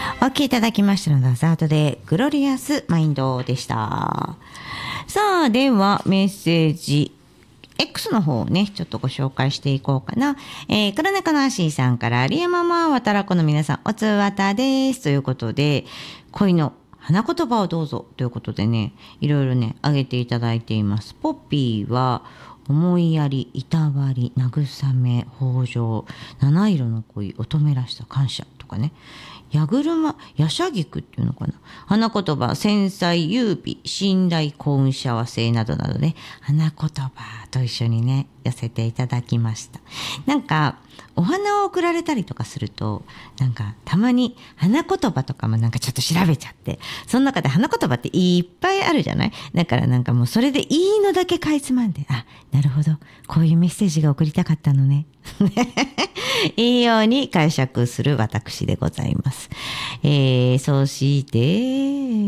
お聞きいただきましたのはザートでグロリアスマインドでした。さあ、ではメッセージ X の方をね、ちょっとご紹介していこうかな。黒猫のアシーさんから、リエママ、わたらこの皆さん、おつわたです。ということで、恋の花言葉をどうぞということでね、いろいろね、あげていただいています。ポッピーは、思いやり、いたわり、慰め、豊穣、七色の恋、乙女らしさ、感謝とかね。やぐるま、やしゃぎくっていうのかな。花言葉、繊細、優美、信頼、幸運、幸せなどなどね、花言葉と一緒にね、寄せていただきました。なんか、お花を贈られたりとかすると、なんか、たまに花言葉とかもなんかちょっと調べちゃって、その中で花言葉っていっぱいあるじゃない？だからなんかもうそれでいいのだけかいつまんで、あ、なるほど、こういうメッセージが送りたかったのね。いいように解釈する私でございます。そして、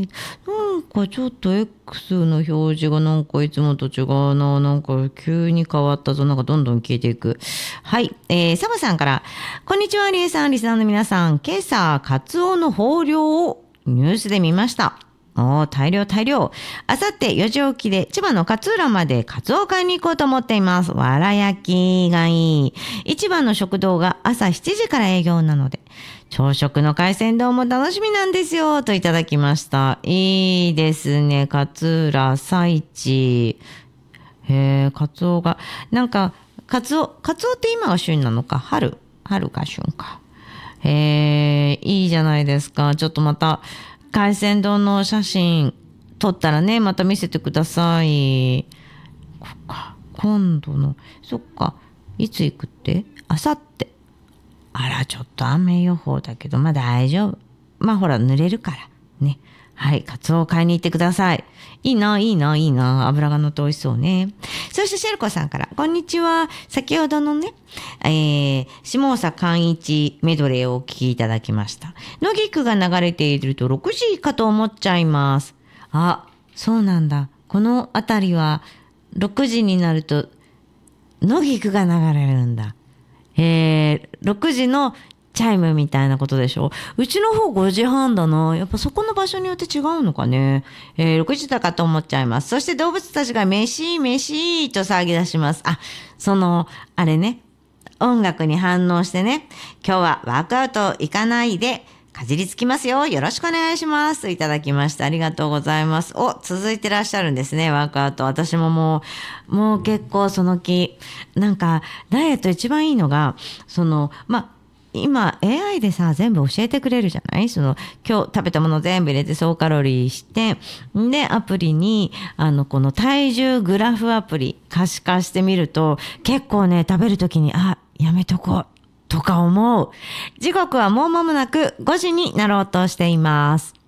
なんかちょっと X の表示がなんかいつもと違うな。なんか急に変わったぞ。なんかどんどん消えていく。はい。サバさんから、こんにちは、リエさん、リスナーの皆さん。今朝、カツオの豊漁をニュースで見ました。大量。あさって4時起きで千葉の勝浦までカツオを買いに行こうと思っています。わら焼きがいい。市場の食堂が朝7時から営業なので、朝食の海鮮丼も楽しみなんですよ、といただきました。いいですね、勝浦朝市。カツオが、なんか、カツオって今が旬なのか、春が旬か。いいじゃないですか。ちょっとまた、海鮮丼の写真撮ったらね、また見せてください。今度の、そっか、いつ行くって？あさって。あら、ちょっと雨予報だけど、まあ大丈夫。まあほら、濡れるから。ね。はい、カツオを買いに行ってください。いいな。油が乗って美味しそうね。そしてシェルコさんから、こんにちは。先ほどのね、下総寛一メドレーをお聞きいただきました。野菊が流れていると6時かと思っちゃいます。あ、そうなんだ。このあたりは6時になると野菊が流れるんだ。6時のチャイムみたいなことでしょ。うちの方5時半だな。やっぱそこの場所によって違うのかね。6時だかと思っちゃいます。そして動物たちが飯と騒ぎ出します。あ、あれね。音楽に反応してね。今日はワークアウト行かないで、かじりつきますよ。よろしくお願いします。といただきました。ありがとうございます。続いてらっしゃるんですね。ワークアウト。私ももう結構その気。なんか、ダイエット一番いいのが、今 AI でさ全部教えてくれるじゃない？今日食べたもの全部入れて総カロリーして、でアプリにこの体重グラフアプリ可視化してみると結構ね、食べるときにやめとこうとか思う。時刻はもう間もなく5時になろうとしています。